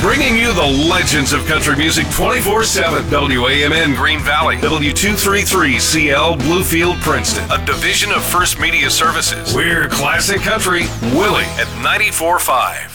Bringing you the legends of country music 24/7. WAMN Green Valley, W233CL Bluefield Princeton, a division of First Media Services. We're Classic Country, Willie at 94.5.